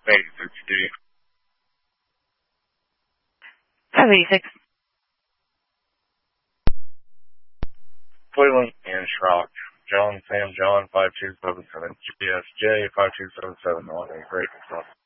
586D. 586. Cleveland and Schrock. John, Sam, John, 5277. GSJ, 5277. On a great stuff.